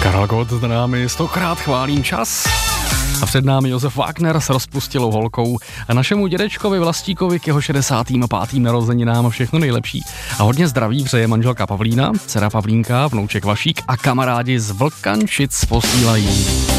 Karel Gott s námi 100krát chválím čas. A před námi Josef Wagner s rozpustilou holkou a našemu dědečkovi Vlastíkovi k jeho 65. narozeninám všechno nejlepší. A hodně zdraví přeje manželka Pavlína, dcera Pavlínka, vnouček Vašík a kamarádi z Vlkančic posílají.